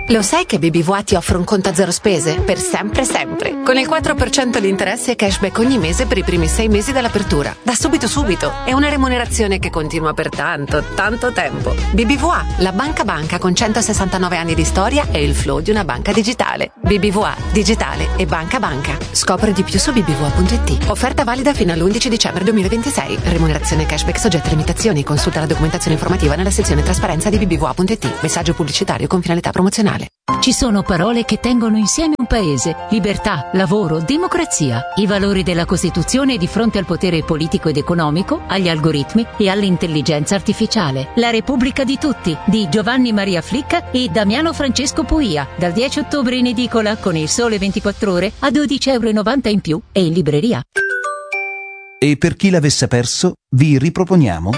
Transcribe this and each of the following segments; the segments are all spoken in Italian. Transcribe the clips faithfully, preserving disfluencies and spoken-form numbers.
Lo sai che B B V A ti offre un conto a zero spese? Per sempre sempre. Con il quattro per cento di interessi e cashback ogni mese per i primi sei mesi dall'apertura. Da subito subito. È una remunerazione che continua per tanto, tanto tempo. B B V A, la banca banca con centosessantanove anni di storia e il flow di una banca digitale. B B V A, digitale e banca banca. Scopri di più su b b v a punto i t. Offerta valida fino all'undici dicembre duemilaventisei. Remunerazione cashback soggetta a limitazioni. Consulta la documentazione informativa nella sezione trasparenza di b b v a punto i t. Messaggio pubblicitario con finalità promozionale. Ci sono parole che tengono insieme un paese: libertà, lavoro, democrazia. I valori della Costituzione di fronte al potere politico ed economico, agli algoritmi e all'intelligenza artificiale. La Repubblica di tutti, di Giovanni Maria Flicca e Damiano Francesco Puia. Dal dieci ottobre in edicola con Il Sole ventiquattro Ore a dodici e novanta euro in più e in libreria. E per chi l'avesse perso, vi riproponiamo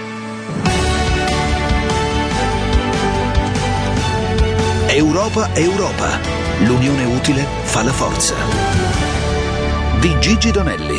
Europa Europa. L'unione utile fa la forza. Di Gigi Donelli.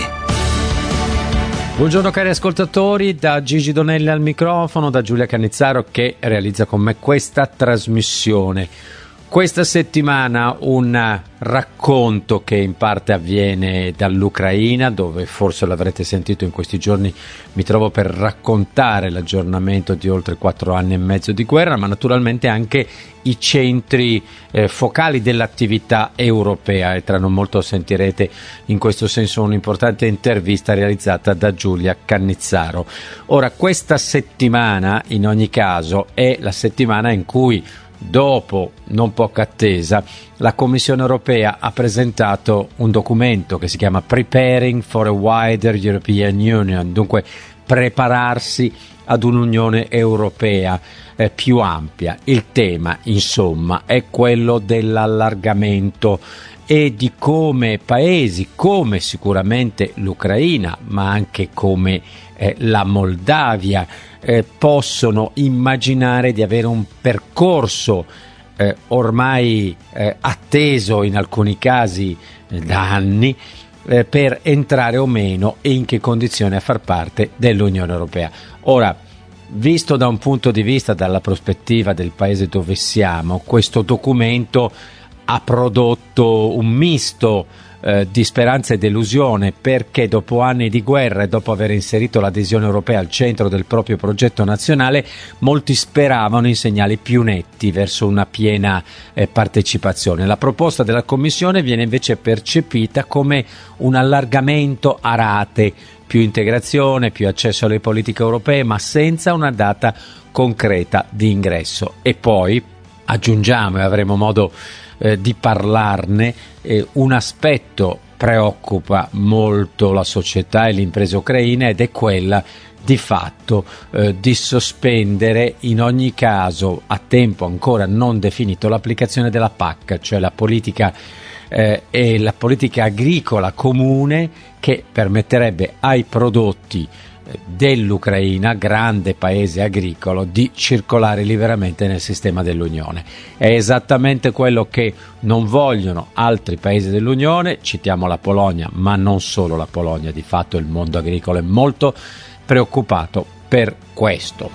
Buongiorno cari ascoltatori, da Gigi Donelli al microfono, da Giulia Cannizzaro che realizza con me questa trasmissione. Questa settimana un racconto che in parte avviene dall'Ucraina, dove forse l'avrete sentito in questi giorni, mi trovo per raccontare l'aggiornamento di oltre quattro anni e mezzo di guerra, ma naturalmente anche i centri eh, focali dell'attività europea, e tra non molto sentirete in questo senso un'importante intervista realizzata da Giulia Cannizzaro. Ora, questa settimana in ogni caso è la settimana in cui, dopo non poca attesa, la Commissione europea ha presentato un documento che si chiama Preparing for a Wider European Union, dunque prepararsi ad un'Unione Europea eh, più ampia. Il tema, insomma, è quello dell'allargamento e di come paesi come sicuramente l'Ucraina, ma anche come eh, la Moldavia, eh, possono immaginare di avere un percorso eh, ormai eh, atteso in alcuni casi eh, da anni eh, per entrare o meno e in che condizioni a far parte dell'Unione Europea. Ora, visto da un punto di vista, dalla prospettiva del paese dove siamo, questo documento ha prodotto un misto eh, di speranza e delusione, perché dopo anni di guerra e dopo aver inserito l'adesione europea al centro del proprio progetto nazionale, molti speravano in segnali più netti verso una piena eh, partecipazione. La proposta della Commissione viene invece percepita come un allargamento a rate, più integrazione, più accesso alle politiche europee, ma senza una data concreta di ingresso. E poi aggiungiamo, e avremo modo eh, di parlarne, eh, un aspetto preoccupa molto la società e le imprese ucraine, ed è quella di fatto eh, di sospendere in ogni caso a tempo ancora non definito l'applicazione della P A C, cioè la politica eh, e la politica agricola comune, che permetterebbe ai prodotti dell'Ucraina, grande paese agricolo, di circolare liberamente nel sistema dell'Unione. È esattamente quello che non vogliono altri paesi dell'Unione, citiamo la Polonia, ma non solo la Polonia. Di fatto il mondo agricolo è molto preoccupato per questo.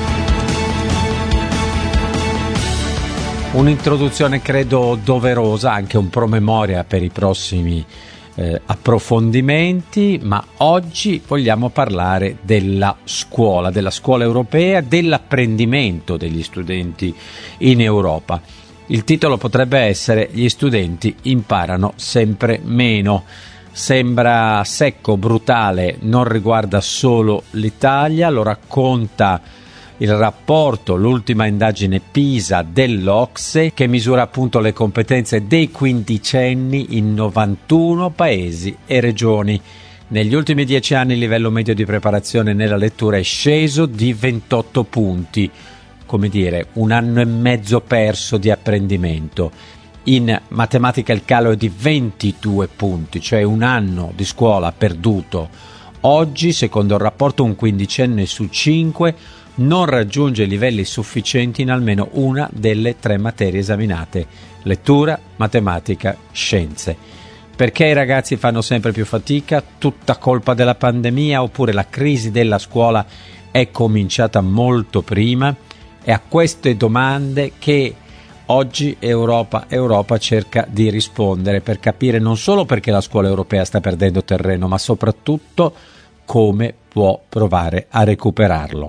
Un'introduzione credo doverosa, anche un promemoria per i prossimi Eh, approfondimenti, ma oggi vogliamo parlare della scuola, della scuola europea, dell'apprendimento degli studenti in Europa. Il titolo potrebbe essere: gli studenti imparano sempre meno. Sembra secco, brutale, non riguarda solo l'Italia, lo racconta il rapporto, l'ultima indagine PISA dell'Ocse, che misura appunto le competenze dei quindicenni in novantuno paesi e regioni. Negli ultimi dieci anni il livello medio di preparazione nella lettura è sceso di ventotto punti, come dire un anno e mezzo perso di apprendimento. In matematica il calo è di ventidue punti, cioè un anno di scuola perduto. Oggi, secondo il rapporto, un quindicenne su cinque non raggiunge livelli sufficienti in almeno una delle tre materie esaminate: lettura, matematica, scienze. Perché i ragazzi fanno sempre più fatica? Tutta colpa della pandemia, oppure la crisi della scuola è cominciata molto prima? È a queste domande che Oggi Europa, Europa cerca di rispondere per capire non solo perché la scuola europea sta perdendo terreno, ma soprattutto come può provare a recuperarlo.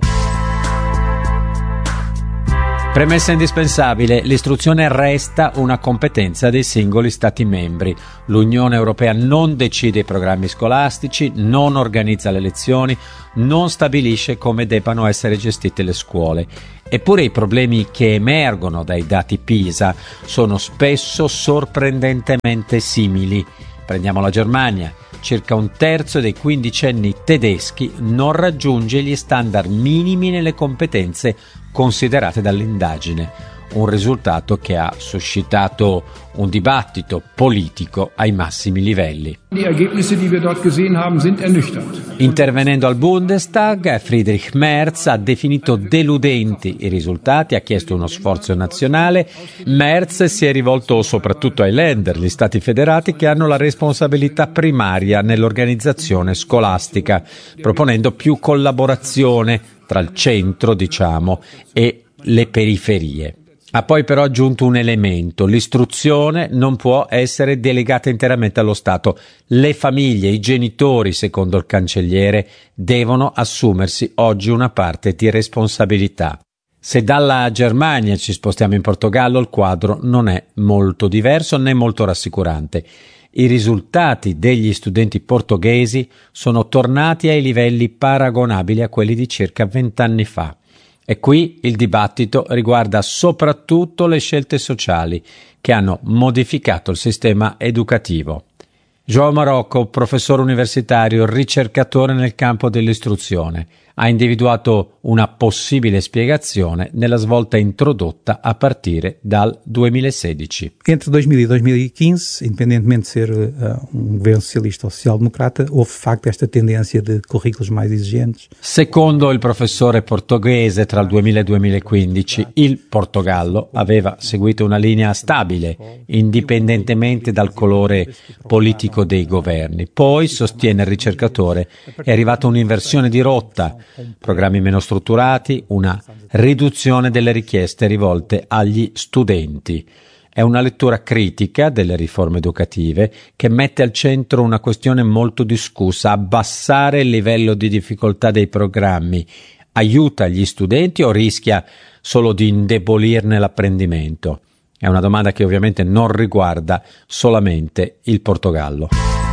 Premessa indispensabile: l'istruzione resta una competenza dei singoli Stati membri. L'Unione Europea non decide i programmi scolastici, non organizza le lezioni, non stabilisce come debbano essere gestite le scuole. Eppure i problemi che emergono dai dati PISA sono spesso sorprendentemente simili. Prendiamo la Germania. Circa un terzo dei quindicenni tedeschi non raggiunge gli standard minimi nelle competenze considerate dall'indagine, un risultato che ha suscitato un dibattito politico ai massimi livelli. Die Ergebnisse, die wir dort gesehen haben, sind ernüchternd. Intervenendo al Bundestag, Friedrich Merz ha definito deludenti i risultati, ha chiesto uno sforzo nazionale. Merz si è rivolto soprattutto ai Länder, gli Stati federati, che hanno la responsabilità primaria nell'organizzazione scolastica, proponendo più collaborazione tra il centro, diciamo, e le periferie. Ha poi però aggiunto un elemento: l'istruzione non può essere delegata interamente allo Stato. Le famiglie, i genitori, secondo il cancelliere, devono assumersi oggi una parte di responsabilità. Se dalla Germania ci spostiamo in Portogallo, il quadro non è molto diverso né molto rassicurante. I risultati degli studenti portoghesi sono tornati ai livelli paragonabili a quelli di circa vent'anni fa. E qui il dibattito riguarda soprattutto le scelte sociali che hanno modificato il sistema educativo. João Marocco, professore universitario, ricercatore nel campo dell'istruzione, ha individuato una possibile spiegazione nella svolta introdotta a partire dal duemilasedici. Entre dois mil e dois mil e quinze, independentemente de ser uh, um governo socialista ou social-democrata, houve de facto esta tendência de currículos mais exigentes. Secondo il professore portoghese, tra il duemila e il duemilaquindici il Portogallo aveva seguito una linea stabile, indipendentemente dal colore politico dei governi. Poi, sostiene il ricercatore, è arrivata un'inversione di rotta, programmi meno strutturati, una riduzione delle richieste rivolte agli studenti. È una lettura critica delle riforme educative che mette al centro una questione molto discussa: abbassare il livello di difficoltà dei programmi aiuta gli studenti o rischia solo di indebolirne l'apprendimento? È una domanda che ovviamente non riguarda solamente il Portogallo.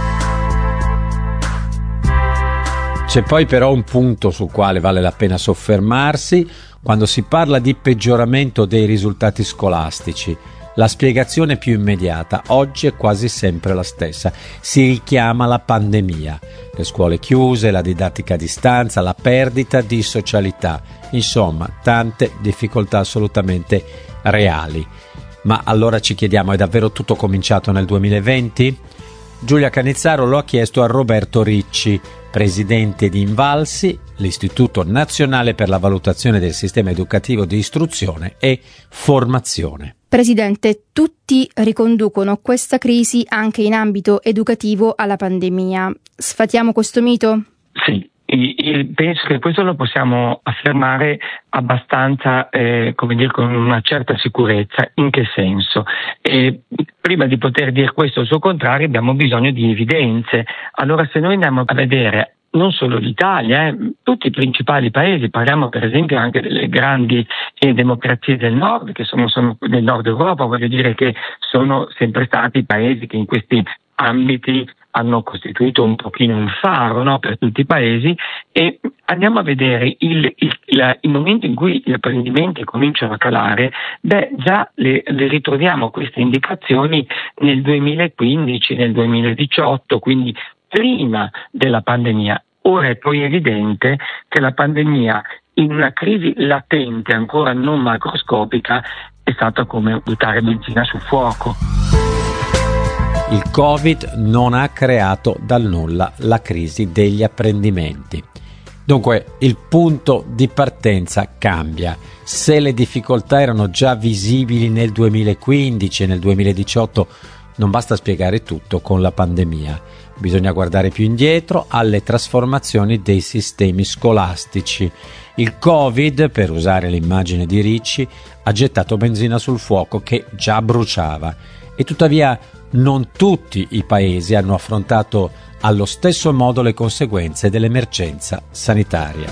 C'è poi però un punto sul quale vale la pena soffermarsi quando si parla di peggioramento dei risultati scolastici. La spiegazione più immediata oggi è quasi sempre la stessa: si richiama la pandemia, le scuole chiuse, la didattica a distanza, la perdita di socialità, insomma tante difficoltà assolutamente reali. Ma allora ci chiediamo: è davvero tutto cominciato nel duemilaventi? Giulia Cannizzaro lo ha chiesto a Roberto Ricci, presidente di Invalsi, l'Istituto Nazionale per la Valutazione del Sistema Educativo di Istruzione e Formazione. Presidente, tutti riconducono questa crisi anche in ambito educativo alla pandemia. Sfatiamo questo mito? Sì. Io penso che questo lo possiamo affermare abbastanza, eh, come dire, con una certa sicurezza. In che senso? E prima di poter dire questo o il suo contrario abbiamo bisogno di evidenze. Allora, se noi andiamo a vedere non solo l'Italia, eh, tutti i principali paesi, parliamo per esempio anche delle grandi eh, democrazie del nord, che sono, sono del nord Europa, voglio dire che sono sempre stati paesi che in questi ambiti hanno costituito un pochino il faro, no, per tutti i paesi, e andiamo a vedere il, il, il, il momento in cui gli apprendimenti cominciano a calare. Beh, già le, le ritroviamo queste indicazioni nel duemilaquindici, nel duemiladiciotto, quindi prima della pandemia. Ora è poi evidente che la pandemia, in una crisi latente ancora non macroscopica, è stata come buttare benzina sul fuoco. Il Covid non ha creato dal nulla la crisi degli apprendimenti. Dunque, il punto di partenza cambia. Se le difficoltà erano già visibili nel duemilaquindici e nel duemiladiciotto, non basta spiegare tutto con la pandemia. Bisogna guardare più indietro alle trasformazioni dei sistemi scolastici Il Covid, per usare l'immagine di Ricci, ha gettato benzina sul fuoco che già bruciava e tuttavia non tutti i paesi hanno affrontato allo stesso modo le conseguenze dell'emergenza sanitaria.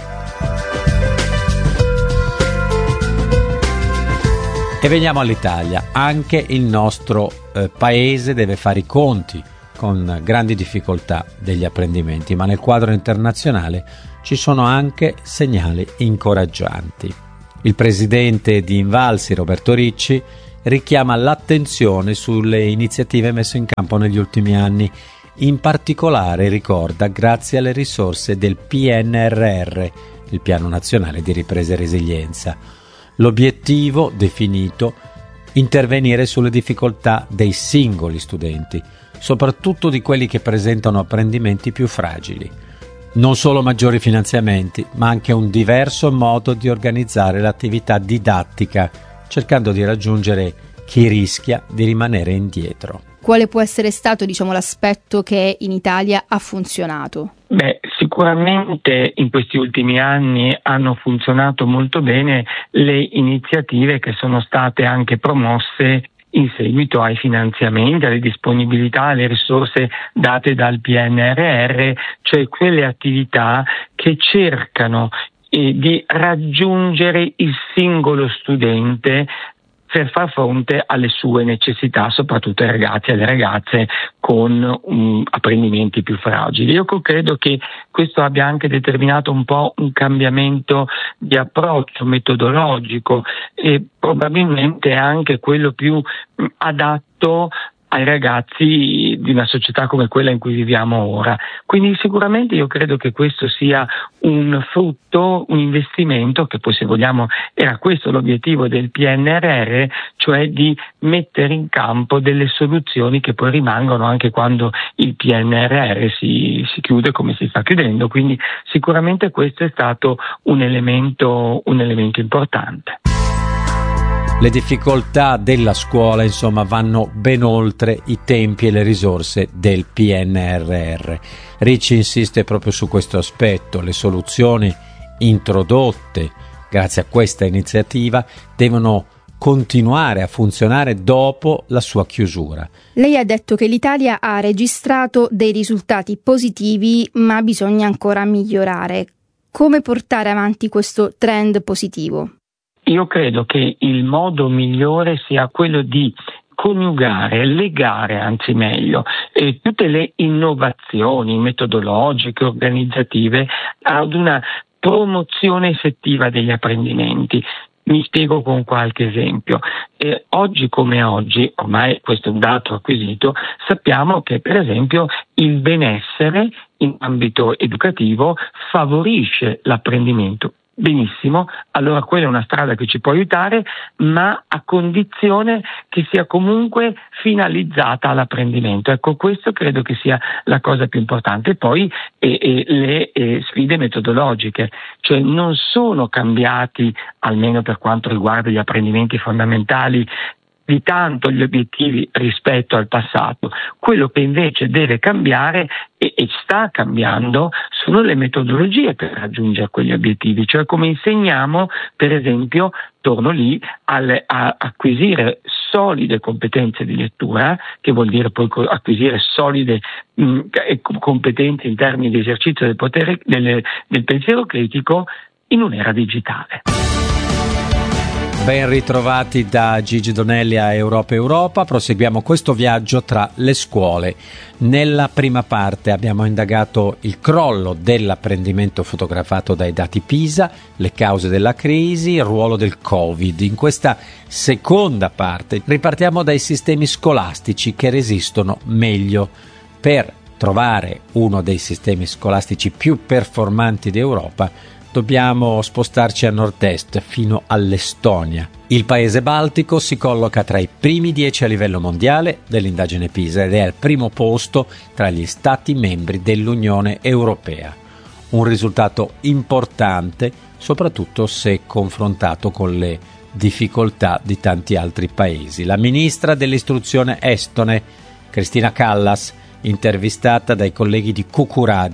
E veniamo all'Italia. Anche il nostro eh, paese deve fare i conti con grandi difficoltà degli apprendimenti, ma nel quadro internazionale ci sono anche segnali incoraggianti. Il presidente di Invalsi, Roberto Ricci, richiama l'attenzione sulle iniziative messe in campo negli ultimi anni. In particolare ricorda grazie alle risorse del P N R R, il Piano Nazionale di Ripresa e Resilienza. L'obiettivo definito: intervenire sulle difficoltà dei singoli studenti, soprattutto di quelli che presentano apprendimenti più fragili. Non solo maggiori finanziamenti, ma anche un diverso modo di organizzare l'attività didattica, cercando di raggiungere chi rischia di rimanere indietro. Quale può essere stato, diciamo, l'aspetto che in Italia ha funzionato? Beh, sicuramente in questi ultimi anni hanno funzionato molto bene le iniziative che sono state anche promosse in seguito ai finanziamenti, alle disponibilità, alle risorse date dal P N R R, cioè quelle attività che cercano eh, di raggiungere il singolo studente per far fronte alle sue necessità, soprattutto ai ragazzi e alle ragazze con um, apprendimenti più fragili. Io credo che questo abbia anche determinato un po' un cambiamento di approccio metodologico e probabilmente anche quello più um, adatto ai ragazzi di una società come quella in cui viviamo ora. Quindi sicuramente io credo che questo sia un frutto, un investimento che poi, se vogliamo, era questo l'obiettivo del P N R R, cioè di mettere in campo delle soluzioni che poi rimangono anche quando il P N R R si, si chiude, come si sta chiudendo. Quindi sicuramente questo è stato un elemento, un elemento importante. Le difficoltà della scuola, insomma, vanno ben oltre i tempi e le risorse del P N R R. Ricci insiste proprio su questo aspetto. Le soluzioni introdotte grazie a questa iniziativa devono continuare a funzionare dopo la sua chiusura. Lei ha detto che l'Italia ha registrato dei risultati positivi, ma bisogna ancora migliorare. Come portare avanti questo trend positivo? Io credo che il modo migliore sia quello di coniugare, legare, anzi meglio, eh, tutte le innovazioni metodologiche, organizzative ad una promozione effettiva degli apprendimenti. Mi spiego con qualche esempio. Eh, oggi come oggi, ormai questo è un dato acquisito, sappiamo che per esempio il benessere in ambito educativo favorisce l'apprendimento. Benissimo, allora quella è una strada che ci può aiutare, ma a condizione che sia comunque finalizzata all'apprendimento. Ecco, questo credo che sia la cosa più importante. Poi eh, eh, le eh, sfide metodologiche, cioè non sono cambiati, almeno per quanto riguarda gli apprendimenti fondamentali, di tanto gli obiettivi rispetto al passato. Quello che invece deve cambiare e, e sta cambiando sono le metodologie per raggiungere quegli obiettivi, cioè come insegniamo, per esempio, torno lì al, a acquisire solide competenze di lettura, che vuol dire poi acquisire solide mh, competenze in termini di esercizio del potere del, del pensiero critico in un'era digitale. Ben ritrovati da Gigi Donelli a Europa Europa. Proseguiamo questo viaggio tra le scuole. Nella prima parte abbiamo indagato il crollo dell'apprendimento fotografato dai dati PISA, le cause della crisi, il ruolo del Covid. In questa seconda parte ripartiamo dai sistemi scolastici che resistono meglio. Per trovare uno dei sistemi scolastici più performanti d'Europa dobbiamo spostarci a nord-est fino all'Estonia. Il paese baltico si colloca tra i primi dieci a livello mondiale dell'indagine PISA ed è al primo posto tra gli stati membri dell'Unione Europea. Un risultato importante, soprattutto se confrontato con le difficoltà di tanti altri paesi. La ministra dell'istruzione estone, Kristina Kallas, intervistata dai colleghi di Kuku Radio,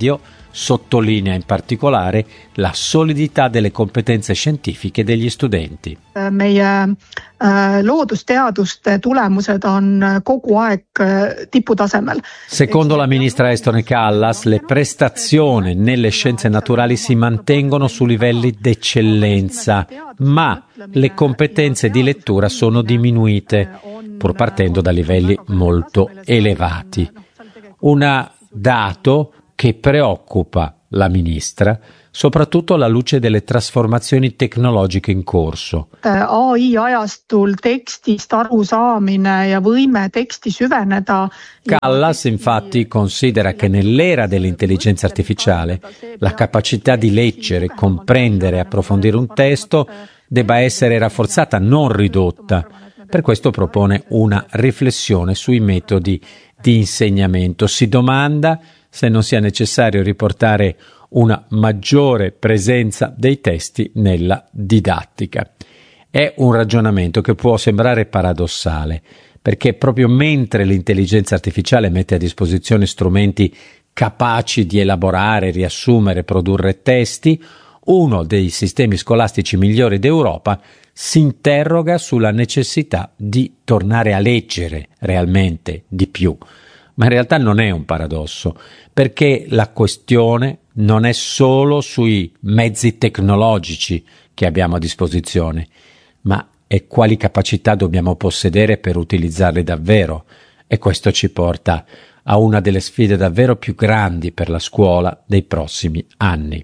sottolinea in particolare la solidità delle competenze scientifiche degli studenti. Meie loodusteaduste tulemused on kogu aeg tiputasemel. Secondo la ministra Estone Kallas, le prestazioni nelle scienze naturali si mantengono su livelli d'eccellenza, ma le competenze di lettura sono diminuite, pur partendo da livelli molto elevati. Un dato che preoccupa la ministra, soprattutto alla luce delle trasformazioni tecnologiche in corso. A I ajastul tekstist arusaamine ja võime teksti süveneda. Kallas infatti considera che nell'era dell'intelligenza artificiale la capacità di leggere, comprendere e approfondire un testo debba essere rafforzata, non ridotta. Per questo propone una riflessione sui metodi di insegnamento. Si domanda se non sia necessario riportare una maggiore presenza dei testi nella didattica. È un ragionamento che può sembrare paradossale, perché proprio mentre l'intelligenza artificiale mette a disposizione strumenti capaci di elaborare, riassumere, produrre testi, uno dei sistemi scolastici migliori d'Europa si interroga sulla necessità di tornare a leggere realmente di più. Ma in realtà non è un paradosso, perché la questione non è solo sui mezzi tecnologici che abbiamo a disposizione, ma è quali capacità dobbiamo possedere per utilizzarli davvero. E questo ci porta a una delle sfide davvero più grandi per la scuola dei prossimi anni.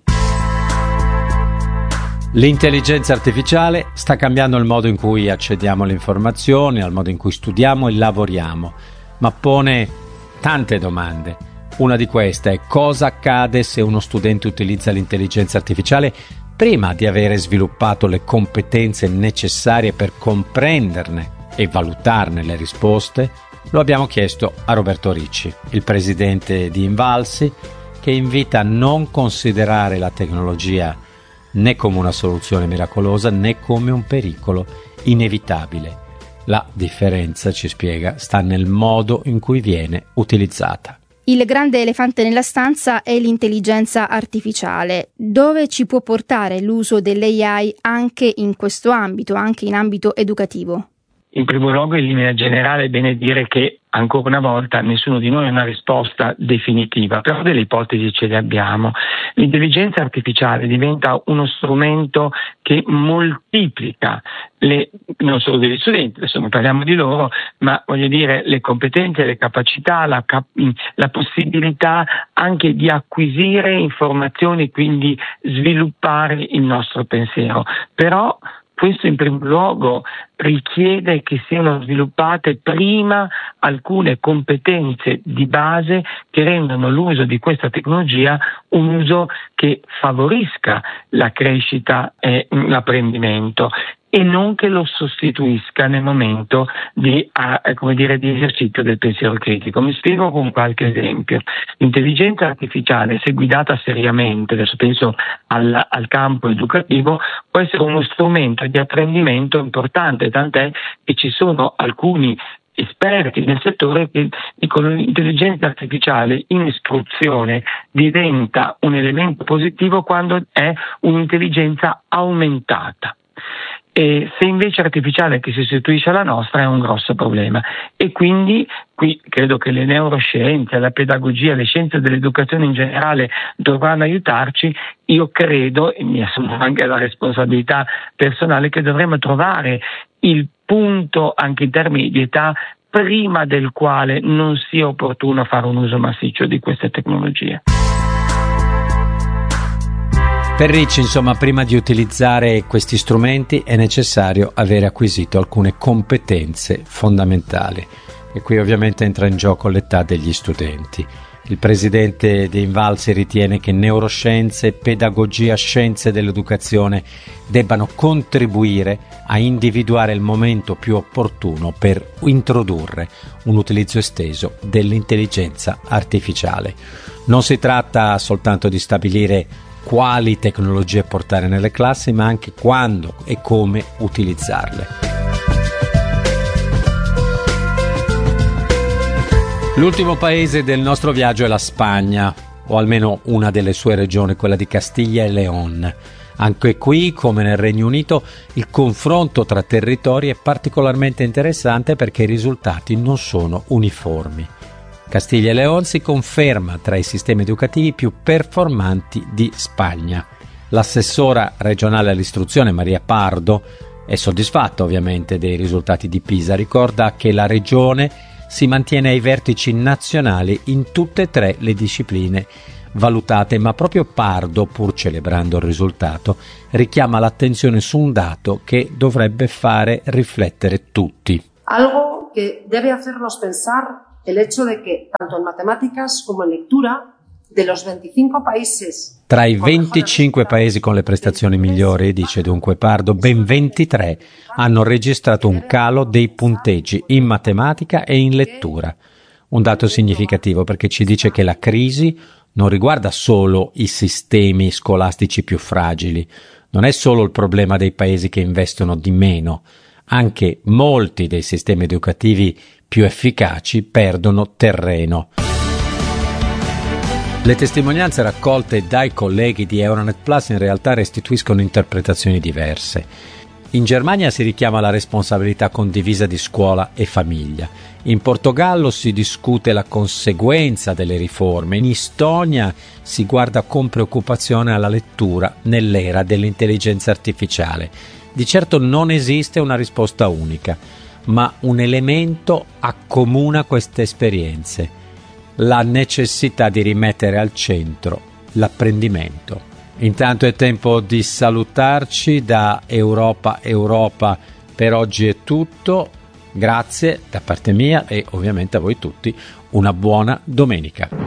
L'intelligenza artificiale sta cambiando il modo in cui accediamo alle informazioni, al modo in cui studiamo e lavoriamo, ma pone tante domande. Una di queste è: cosa accade se uno studente utilizza l'intelligenza artificiale prima di avere sviluppato le competenze necessarie per comprenderne e valutarne le risposte? Lo abbiamo chiesto a Roberto Ricci, il presidente di Invalsi, che invita a non considerare la tecnologia né come una soluzione miracolosa né come un pericolo inevitabile. La differenza, ci spiega, sta nel modo in cui viene utilizzata. Il grande elefante nella stanza è l'intelligenza artificiale. Dove ci può portare l'uso dell'A I anche in questo ambito, anche in ambito educativo? In primo luogo, in linea generale, è bene dire che ancora una volta nessuno di noi ha una risposta definitiva, però delle ipotesi ce le abbiamo. L'intelligenza artificiale diventa uno strumento che moltiplica le, non solo degli studenti, adesso non parliamo di loro, ma voglio dire le competenze, le capacità, la, cap- la possibilità anche di acquisire informazioni, quindi sviluppare il nostro pensiero. Però questo in primo luogo richiede che siano sviluppate prima alcune competenze di base che rendano l'uso di questa tecnologia un uso che favorisca la crescita e l'apprendimento e non che lo sostituisca nel momento di, eh, come dire, di esercizio del pensiero critico. Mi spiego con qualche esempio. L'intelligenza artificiale, se guidata seriamente, adesso penso al, al campo educativo, può essere uno strumento di apprendimento importante, tant'è che ci sono alcuni esperti nel settore che dicono che l'intelligenza artificiale in istruzione diventa un elemento positivo quando è un'intelligenza aumentata. E se invece artificiale che si sostituisce alla nostra è un grosso problema. E quindi qui credo che le neuroscienze, la pedagogia, le scienze dell'educazione in generale dovranno aiutarci. Io credo, e mi assumo anche la responsabilità personale, che dovremo trovare il punto anche in termini di età prima del quale non sia opportuno fare un uso massiccio di queste tecnologie. Per Ricci, insomma, prima di utilizzare questi strumenti è necessario avere acquisito alcune competenze fondamentali. E qui ovviamente entra in gioco l'età degli studenti. Il presidente di Invalsi ritiene che neuroscienze, pedagogia, scienze dell'educazione debbano contribuire a individuare il momento più opportuno per introdurre un utilizzo esteso dell'intelligenza artificiale. Non si tratta soltanto di stabilire quali tecnologie portare nelle classi, ma anche quando e come utilizzarle. L'ultimo paese del nostro viaggio è la Spagna. o almeno una delle sue regioni, quella di Castiglia e León. Anche qui, come nel Regno Unito, il confronto tra territori è particolarmente interessante perché i risultati non sono uniformi. Castiglia e León si conferma tra i sistemi educativi più performanti di Spagna. L'assessora regionale all'istruzione Maria Pardo è soddisfatta ovviamente dei risultati di Pisa, ricorda che la regione si mantiene ai vertici nazionali in tutte e tre le discipline valutate, ma proprio Pardo, pur celebrando il risultato, richiama l'attenzione su un dato che dovrebbe fare riflettere tutti. Algo que debe hacernos pensar el hecho de que tanto en matemáticas como en lectura de los veinticinco países. Tra i venticinque paesi con le prestazioni migliori, dice dunque Pardo, ben ventitré hanno registrato un calo dei punteggi in matematica e in lettura. Un dato significativo perché ci dice che la crisi non riguarda solo i sistemi scolastici più fragili, non è solo il problema dei paesi che investono di meno, anche molti dei sistemi educativi più efficaci perdono terreno. Le testimonianze raccolte dai colleghi di Euronet Plus in realtà restituiscono interpretazioni diverse. In Germania si richiama la responsabilità condivisa di scuola e famiglia. In Portogallo si discute la conseguenza delle riforme. In Estonia si guarda con preoccupazione alla lettura nell'era dell'intelligenza artificiale. Di certo non esiste una risposta unica, ma un elemento accomuna queste esperienze: la necessità di rimettere al centro l'apprendimento. Intanto è tempo di salutarci. Da Europa Europa per oggi è tutto. Grazie da parte mia e ovviamente a voi tutti. Una buona domenica.